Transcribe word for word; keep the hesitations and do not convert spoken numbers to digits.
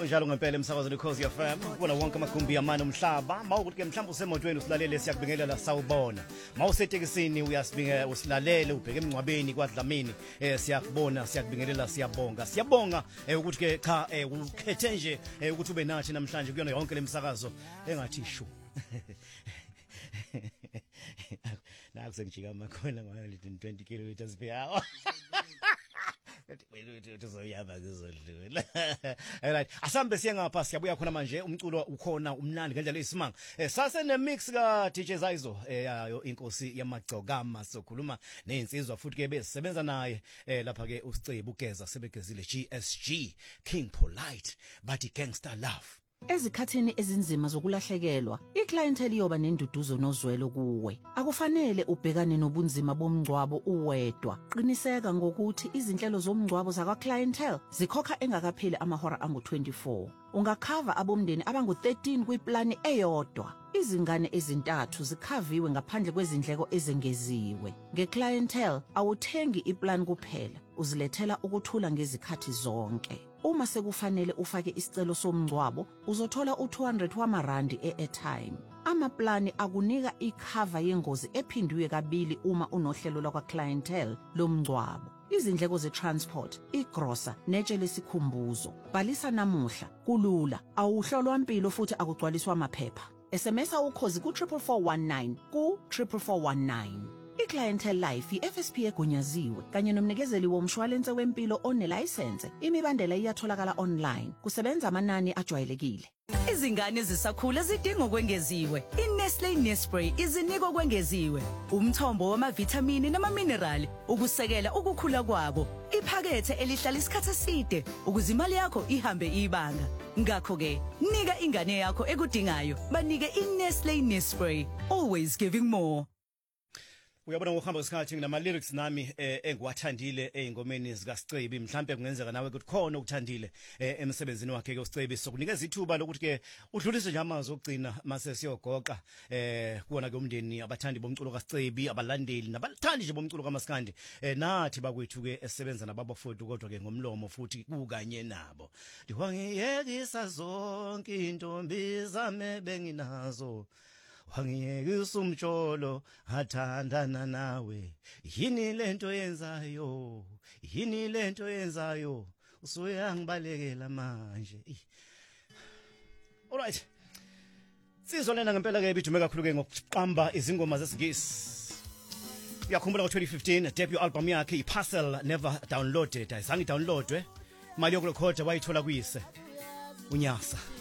njalo ngempela emsakazweni weKhosi F M ubona wonke amagumbi amane omhlaba mawukuthi ke mhlawumbe usemotweni usilalele siyakubingelela sawubona mawusetekisini uyasibingelela usilalele ubheke emncwabeni kwaDlamini eh siyakubona siyakubingelela siyabonga siyabonga ukuthi ke cha ukhethe nje ukuthi ube nathi namhlanje kuyona yonke lemsakazo engathi shu naku sengijika amakhona ngo twenty kilometers per hour tuzoyaba kuzodlula right asambe siye ngapha siyabuya khona manje umculo ukhona umnandi ngendlela eyisimanga sase ne mix ka D J Zaizo yayo inkosi yamagcokama sokhuluma nezinsizwa futhi ke besebenza naye lapha ke uSicebo ugeza sebegezile G S G King Polite bathi gangster love. Ezikhathini ezinzima zokulahlekelwa, iclientele iyoba nenduduzo nozwelo kuwe. Akufanele ubhekane nobunzima bomngcwabo uwedwa. Qiniseka ngokuthi izinhlelo zomngcwabo zakwa clientele zikhokha engakapheli amahora angu twenty-four. Ungakhava abomndeni abangu thirteen kwiplani eyodwa. Izingane ezintathu zikhaviwe ngaphandle kwezindleko ezengeziwe. Ngeclientele awuthengi iplan kuphela, uzilethela ukuthula ngezikhathi zonke. Uma sekufanele ufake isicelo somngcwabo, uzothola u two hundred wamarandi e-airtime. Amaplani akunika ikhava yengozi ephindwe kabili uma unohlelo lakwa clientele lomngcwabo. Izindleko ze-transport, igrosa, netshe lesikhumbuzo. Bhalisa namuhla, kulula, awuhlolwa impilo futhi akugcwaliswa amaphepha. S M S ukhozi ku four four one nine ku four four one nine. iClientele Life i-F S P egunyaziwe kanye nomnikezeli womshwalense wempilo onelicense. Imibandela iyatholakala online. Kusebenza amanani ajwayelekile. Izingane zisakhula zidinga okwengeziwe. iNestle Nespray izinika okwengeziwe. Umthombo wamavithamini namaminerali ukusekela ukukhula kwabo. Iphakethe elihlala isikhathi eside ukuze imali yakho ihambe ibanga. Ngakho ke, nika ingane yakho ekudingayo. Banike iNestle Nespray. Always giving more. Uyabona ngokuhamba isikhathi nginama lyrics nami engiwathandile eingomeni zika Sicebo mhlambe kungenzeka nawe ukuthi khona ukuthandile emsebenzini wakhe ke uSicebo sokunikeza ithuba lokuthi ke udlulise nje amazwi okugcina mase siyogoqa eh kuona ke umndeni abathandi bomculo kaSicebo abalandeli nabathandi nje bomculo kaMaskandi nathi bakwethu ke esebenza nababafowethu kodwa ke ngomlomo futhi kukanye nabo ndiwangiyekisa zonke intombi zame benginazo wangiyekisa umtsholo hathandana nawe yini lento yenzayo yini lento yenzayo usuyangibalekela manje. Alright sizolena ngempela ke bidume kakhulu ke ngokuqamba izingoma zesiNgisi. Uyakhumbula ngo twenty fifteen debut album yakhe iParcel never downloaded ayizange downloadwe imali yokurekhoda wayithola kuyise uNyasa.